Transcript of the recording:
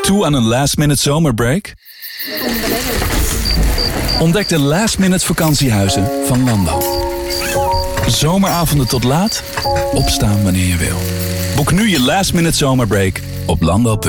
Toe aan een last-minute zomerbreak? Ontdek de last-minute vakantiehuizen van Lando. Zomeravonden tot laat, opstaan wanneer je wil. Boek nu je last-minute zomerbreak op lando.nl.